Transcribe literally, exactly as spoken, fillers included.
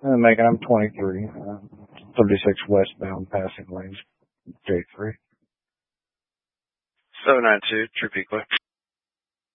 And Megan, I'm twenty-three, uh, thirty-six westbound passing lanes, J three. seven nine two, True Pequot.